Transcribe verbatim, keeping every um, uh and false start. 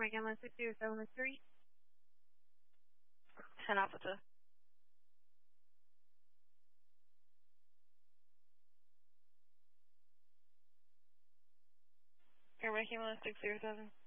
American one six zero seven three. ten officer. American one six zero seven.